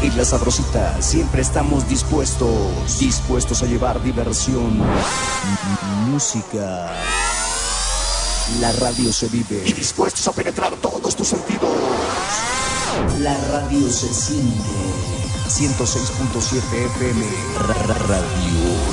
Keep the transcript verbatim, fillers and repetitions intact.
En La Sabrosita siempre estamos dispuestos, dispuestos a llevar diversión, música. La radio se vive y dispuestos a penetrar todos tus sentidos. La radio se siente. ciento seis punto siete F M Radio